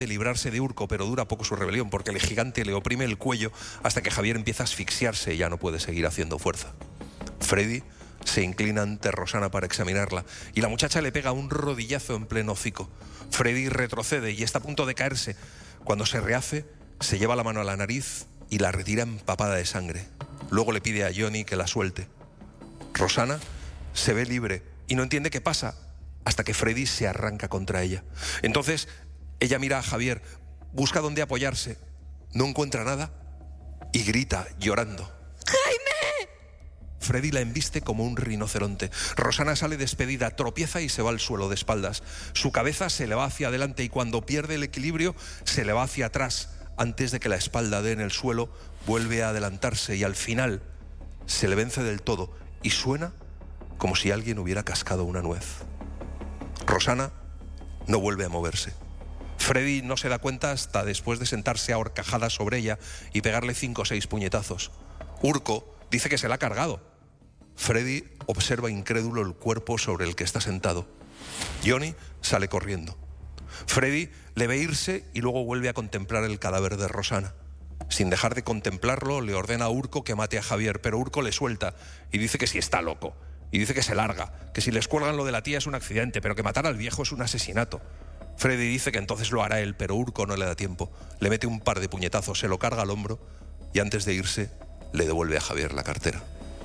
librarse de Urco, pero dura poco su rebelión porque el gigante le oprime el cuello hasta que Javier empieza a asfixiarse y ya no puede seguir haciendo fuerza. Freddy se inclina ante Rosana para examinarla y la muchacha le pega un rodillazo en pleno hocico. Freddy retrocede y está a punto de caerse. Cuando se rehace, se lleva la mano a la nariz y la retira empapada de sangre. Luego le pide a Johnny que la suelte. Rosana se ve libre y no entiende qué pasa hasta que Freddy se arranca contra ella. Entonces ella mira a Javier, busca dónde apoyarse, no encuentra nada y grita llorando. ¡Jaime! Freddy la embiste como un rinoceronte. Rosana sale despedida, tropieza y se va al suelo de espaldas. Su cabeza se le va hacia adelante y cuando pierde el equilibrio se le va hacia atrás. Antes de que la espalda dé en el suelo, vuelve a adelantarse y al final se le vence del todo y suena como si alguien hubiera cascado una nuez. Rosana no vuelve a moverse. Freddy no se da cuenta hasta después de sentarse a horcajadas sobre ella y pegarle 5 o 6 puñetazos. Urco dice que se la ha cargado. Freddy observa incrédulo el cuerpo sobre el que está sentado. Johnny sale corriendo. Freddy le ve irse y luego vuelve a contemplar el cadáver de Rosana. Sin dejar de contemplarlo, le ordena a Urco que mate a Javier, pero Urco le suelta y dice que si está loco. Y dice que se larga, que si les cuelgan lo de la tía es un accidente, pero que matar al viejo es un asesinato. Freddy dice que entonces lo hará él, pero Urco no le da tiempo. Le mete un par de puñetazos, se lo carga al hombro y antes de irse le devuelve a Javier la cartera.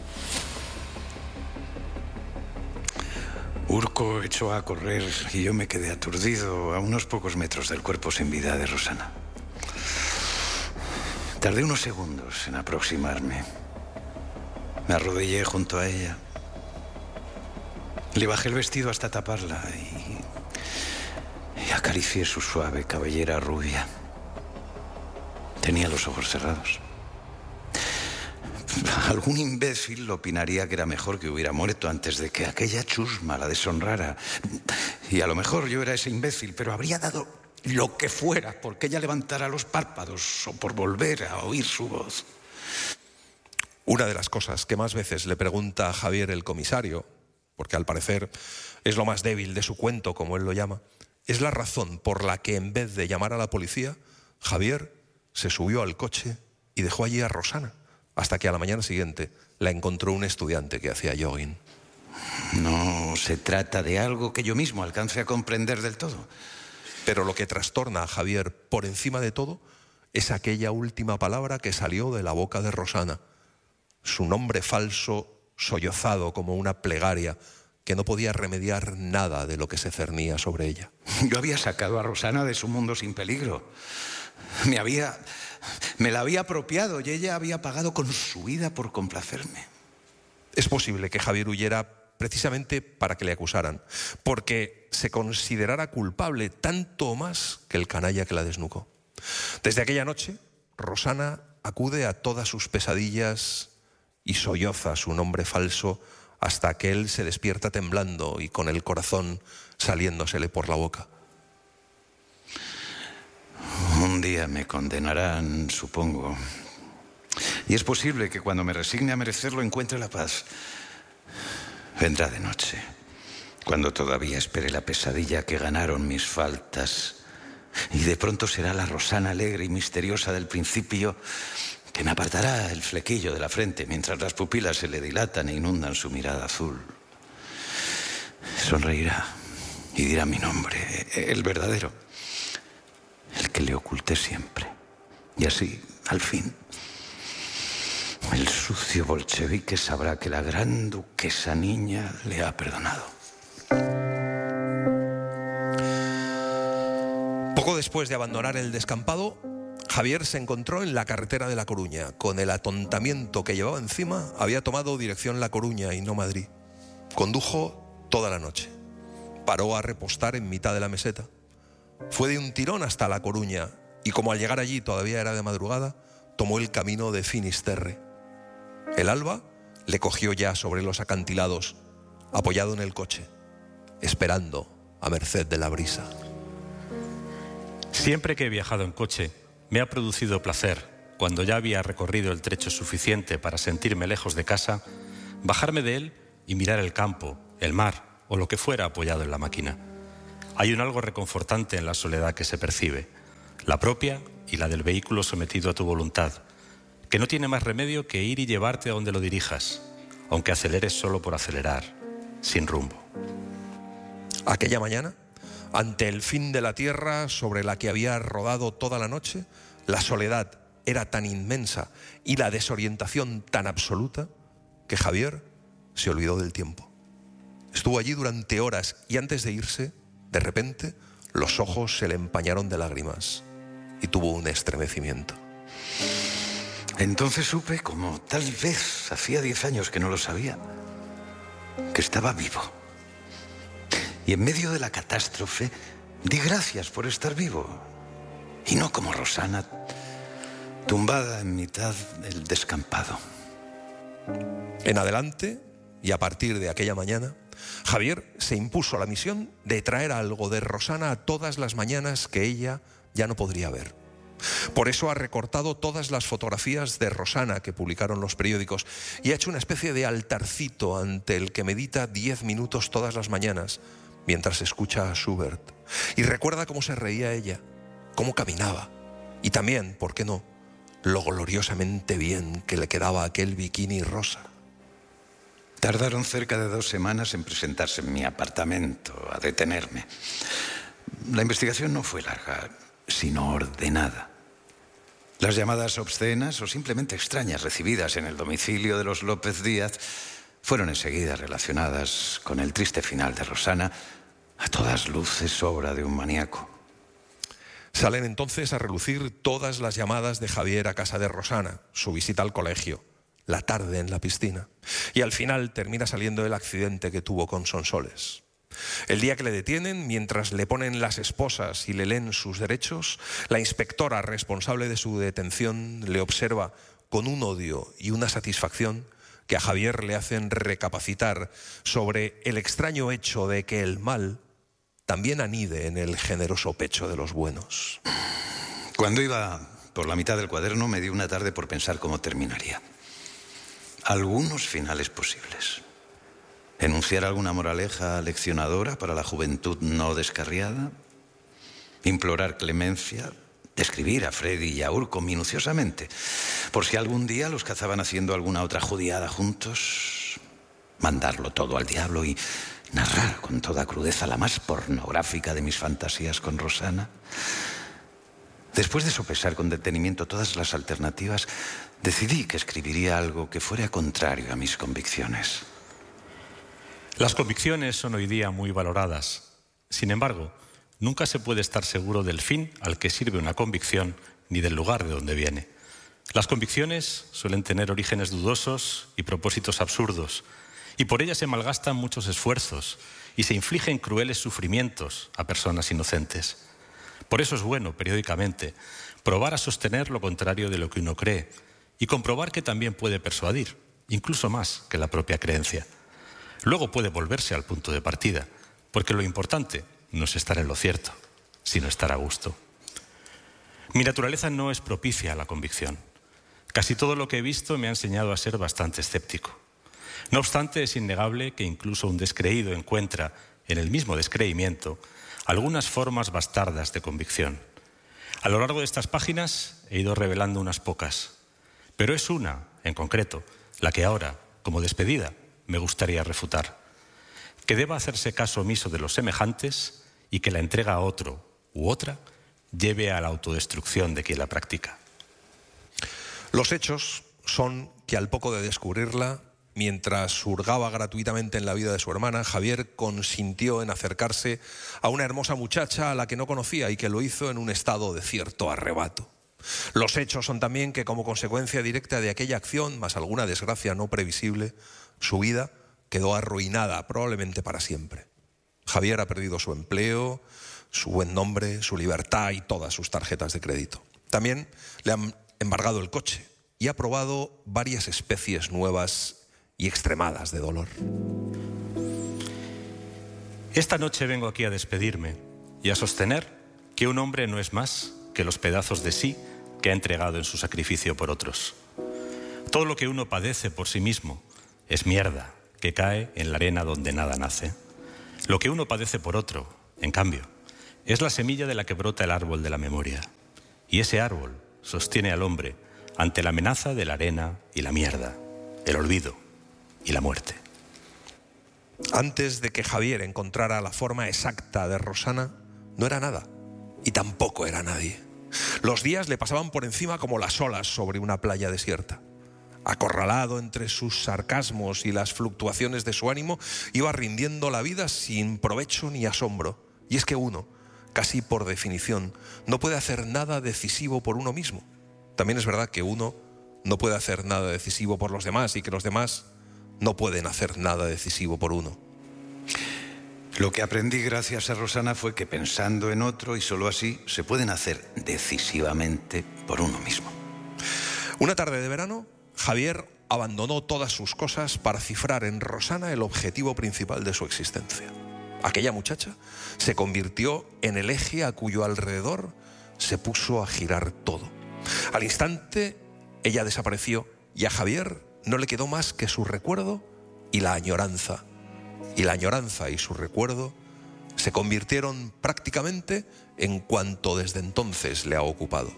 Urco echó a correr y yo me quedé aturdido a unos pocos metros del cuerpo sin vida de Rosana. Tardé unos segundos en aproximarme. Me arrodillé junto a ella. Le bajé el vestido hasta taparla y acaricié su suave cabellera rubia. Tenía los ojos cerrados. Algún imbécil opinaría que era mejor que hubiera muerto antes de que aquella chusma la deshonrara. Y a lo mejor yo era ese imbécil, pero habría dado lo que fuera porque ella levantara los párpados o por volver a oír su voz. Una de las cosas que más veces le pregunta a Javier el comisario, porque al parecer es lo más débil de su cuento, como él lo llama, es la razón por la que en vez de llamar a la policía, Javier se subió al coche y dejó allí a Rosana, hasta que a la mañana siguiente la encontró un estudiante que hacía jogging. No se trata de algo que yo mismo alcance a comprender del todo. Pero lo que trastorna a Javier por encima de todo es aquella última palabra que salió de la boca de Rosana. Su nombre falso, sollozado como una plegaria, que no podía remediar nada de lo que se cernía sobre ella. Yo había sacado a Rosana de su mundo sin peligro. Me la había apropiado y ella había pagado con su vida por complacerme. Es posible que Javier huyera precisamente para que le acusaran, porque se considerara culpable tanto o más que el canalla que la desnucó. Desde aquella noche, Rosana acude a todas sus pesadillas y solloza su nombre falso hasta que él se despierta temblando y con el corazón saliéndosele por la boca. Un día me condenarán, supongo. Y es posible que cuando me resigne a merecerlo encuentre la paz. Vendrá de noche, cuando todavía espere la pesadilla que ganaron mis faltas. Y de pronto será la Rosana alegre y misteriosa del principio que me apartará el flequillo de la frente mientras las pupilas se le dilatan e inundan su mirada azul. Sonreirá y dirá mi nombre, el verdadero, el que le oculté siempre. Y así, al fin, el sucio bolchevique sabrá que la gran duquesa niña le ha perdonado. Poco después de abandonar el descampado, Javier se encontró en la carretera de La Coruña. Con el atontamiento que llevaba encima, había tomado dirección La Coruña y no Madrid. Condujo toda la noche. Paró a repostar en mitad de la meseta. Fue de un tirón hasta La Coruña y como al llegar allí todavía era de madrugada, tomó el camino de Finisterre. El alba le cogió ya sobre los acantilados, apoyado en el coche, esperando a merced de la brisa. Siempre que he viajado en coche, me ha producido placer, cuando ya había recorrido el trecho suficiente para sentirme lejos de casa, bajarme de él y mirar el campo, el mar o lo que fuera apoyado en la máquina. Hay un algo reconfortante en la soledad que se percibe. la propia y la del vehículo sometido a tu voluntad, que no tiene más remedio que ir y llevarte a donde lo dirijas, aunque aceleres solo por acelerar, sin rumbo. Aquella mañana, ante el fin de la tierra sobre la que había rodado toda la noche, la soledad era tan inmensa y la desorientación tan absoluta que Javier se olvidó del tiempo. Estuvo allí durante horas y antes de irse, de repente, los ojos se le empañaron de lágrimas y tuvo un estremecimiento. Entonces supe, como tal vez hacía 10 años que no lo sabía, que estaba vivo. Y en medio de la catástrofe di gracias por estar vivo. Y no como Rosana, tumbada en mitad del descampado. En adelante, y a partir de aquella mañana, Javier se impuso la misión de traer algo de Rosana a todas las mañanas que ella ya no podría ver. Por eso ha recortado todas las fotografías de Rosana que publicaron los periódicos y ha hecho una especie de altarcito ante el que medita 10 minutos todas las mañanas mientras escucha a Schubert. Y recuerda cómo se reía ella, cómo caminaba y también, ¿por qué no?, lo gloriosamente bien que le quedaba aquel bikini rosa. Tardaron cerca de 2 semanas en presentarse en mi apartamento, a detenerme. La investigación no fue larga, sino ordenada. Las llamadas obscenas o simplemente extrañas recibidas en el domicilio de los López Díaz fueron enseguida relacionadas con el triste final de Rosana, a todas luces obra de un maníaco. Salen entonces a relucir todas las llamadas de Javier a casa de Rosana, su visita al colegio, la tarde en la piscina. Y al final termina saliendo el accidente que tuvo con Sonsoles. El día que le detienen, mientras le ponen las esposas y le leen sus derechos, la inspectora responsable de su detención le observa con un odio y una satisfacción que a Javier le hacen recapacitar sobre el extraño hecho de que el mal también anide en el generoso pecho de los buenos. Cuando iba por la mitad del cuaderno me di una tarde por pensar cómo terminaría. Algunos finales posibles. Enunciar alguna moraleja leccionadora para la juventud no descarriada. Implorar clemencia. Describir a Freddy y a Urco minuciosamente, por si algún día los cazaban haciendo alguna otra judiada juntos. Mandarlo todo al diablo y narrar con toda crudeza la más pornográfica de mis fantasías con Rosana. Después de sopesar con detenimiento todas las alternativas, decidí que escribiría algo que fuera contrario a mis convicciones. Las convicciones son hoy día muy valoradas. Sin embargo, nunca se puede estar seguro del fin al que sirve una convicción ni del lugar de donde viene. Las convicciones suelen tener orígenes dudosos y propósitos absurdos, y por ellas se malgastan muchos esfuerzos y se infligen crueles sufrimientos a personas inocentes. Por eso es bueno, periódicamente, probar a sostener lo contrario de lo que uno cree y comprobar que también puede persuadir, incluso más que la propia creencia. Luego puede volverse al punto de partida, porque lo importante no es estar en lo cierto, sino estar a gusto. Mi naturaleza no es propicia a la convicción. Casi todo lo que he visto me ha enseñado a ser bastante escéptico. No obstante, es innegable que incluso un descreído encuentra, en el mismo descreimiento, algunas formas bastardas de convicción. A lo largo de estas páginas he ido revelando unas pocas, pero es una, en concreto, la que ahora, como despedida, me gustaría refutar. Que deba hacerse caso omiso de los semejantes y que la entrega a otro u otra lleve a la autodestrucción de quien la practica. Los hechos son que al poco de descubrirla, mientras hurgaba gratuitamente en la vida de su hermana, Javier consintió en acercarse a una hermosa muchacha a la que no conocía y que lo hizo en un estado de cierto arrebato. Los hechos son también que, como consecuencia directa de aquella acción, más alguna desgracia no previsible, su vida quedó arruinada, probablemente para siempre. Javier ha perdido su empleo, su buen nombre, su libertad y todas sus tarjetas de crédito. También le han embargado el coche y ha probado varias especies nuevas y extremadas de dolor. Esta noche vengo aquí a despedirme y a sostener que un hombre no es más que los pedazos de sí que ha entregado en su sacrificio por otros. Todo lo que uno padece por sí mismo es mierda que cae en la arena donde nada nace. Lo que uno padece por otro, en cambio, es la semilla de la que brota el árbol de la memoria. Y ese árbol sostiene al hombre ante la amenaza de la arena y la mierda, el olvido y la muerte. Antes de que Javier encontrara la forma exacta de Rosana, no era nada y tampoco era nadie. Los días le pasaban por encima como las olas sobre una playa desierta. Acorralado entre sus sarcasmos y las fluctuaciones de su ánimo, iba rindiendo la vida sin provecho ni asombro. Y es que uno, casi por definición, no puede hacer nada decisivo por uno mismo. También es verdad que uno no puede hacer nada decisivo por los demás y que los demás no pueden hacer nada decisivo por uno. Lo que aprendí gracias a Rosana fue que pensando en otro y solo así se pueden hacer decisivamente por uno mismo. Una tarde de verano, Javier abandonó todas sus cosas para cifrar en Rosana el objetivo principal de su existencia. Aquella muchacha se convirtió en el eje a cuyo alrededor se puso a girar todo. Al instante, ella desapareció y a Javier no le quedó más que su recuerdo y la añoranza. Y la añoranza y su recuerdo se convirtieron prácticamente en cuanto desde entonces le ha ocupado.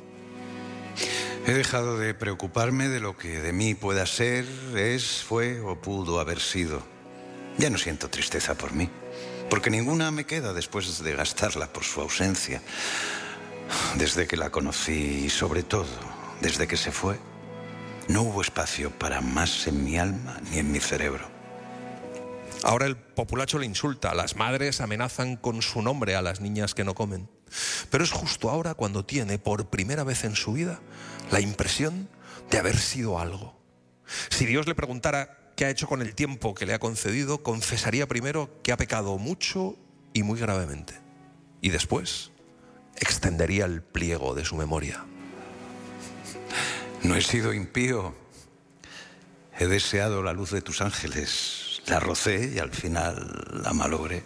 He dejado de preocuparme de lo que de mí pueda ser, es, fue o pudo haber sido. Ya no siento tristeza por mí, porque ninguna me queda después de gastarla por su ausencia. Desde que la conocí y sobre todo desde que se fue, no hubo espacio para más en mi alma ni en mi cerebro. Ahora el populacho le insulta, las madres amenazan con su nombre a las niñas que no comen. Pero es justo ahora cuando tiene, por primera vez en su vida, la impresión de haber sido algo. Si Dios le preguntara qué ha hecho con el tiempo que le ha concedido, confesaría primero que ha pecado mucho y muy gravemente. Y después extendería el pliego de su memoria. No he sido impío. He deseado la luz de tus ángeles. La rocé y al final la malogré.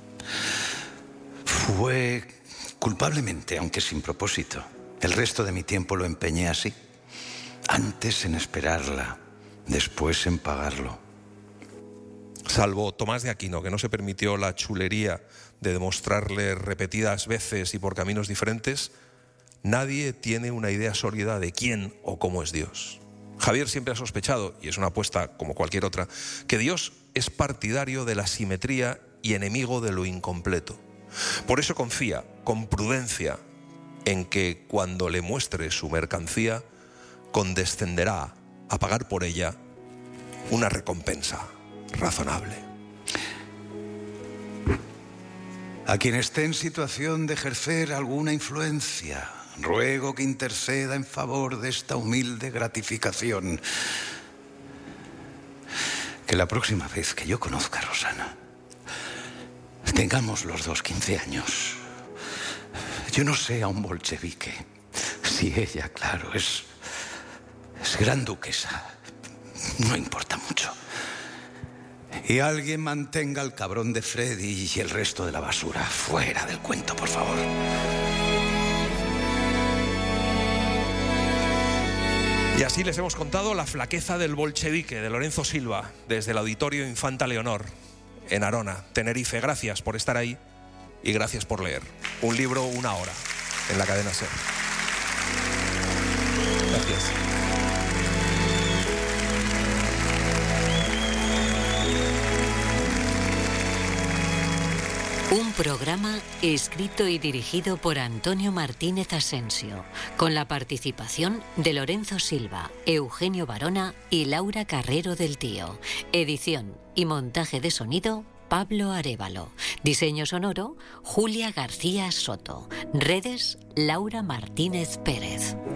Fue culpablemente, aunque sin propósito. El resto de mi tiempo lo empeñé así. Antes en esperarla, después en pagarlo. Salvo Tomás de Aquino, que no se permitió la chulería de demostrarle repetidas veces y por caminos diferentes, nadie tiene una idea sólida de quién o cómo es Dios. Javier siempre ha sospechado, y es una apuesta como cualquier otra, que Dios es partidario de la simetría y enemigo de lo incompleto. Por eso confía, con prudencia, en que cuando le muestre su mercancía, condescenderá a pagar por ella una recompensa razonable. A quien esté en situación de ejercer alguna influencia, ruego que interceda en favor de esta humilde gratificación. Que la próxima vez que yo conozca a Rosana, tengamos los dos 15 años. Yo no sé a un bolchevique si ella, claro, es gran duquesa. No importa mucho. Y alguien mantenga al cabrón de Freddy y el resto de la basura fuera del cuento, por favor. Y así les hemos contado la flaqueza del bolchevique de Lorenzo Silva desde el Auditorio Infanta Leonor en Arona, Tenerife. Gracias por estar ahí y gracias por leer. Un libro, una hora en la cadena SER. Gracias. Un programa escrito y dirigido por Antonio Martínez Asensio, con la participación de Lorenzo Silva, Eugenio Barona y Laura Carrero del Tío. Edición y montaje de sonido, Pablo Arévalo. Diseño sonoro, Julia García Soto. Redes, Laura Martínez Pérez.